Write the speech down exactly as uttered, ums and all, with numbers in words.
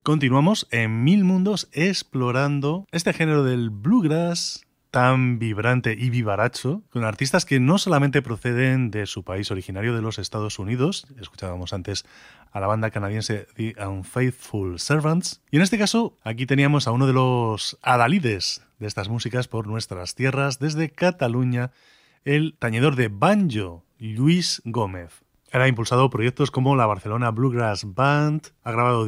continuamos en Mil Mundos explorando este género del bluegrass tan vibrante y vivaracho, con artistas que no solamente proceden de su país originario de los Estados Unidos, escuchábamos antes a la banda canadiense The Unfaithful Servants, y en este caso aquí teníamos a uno de los adalides de estas músicas por nuestras tierras, desde Cataluña, el tañedor de banjo, Lluís Gómez. Él ha impulsado proyectos como la Barcelona Bluegrass Band, ha grabado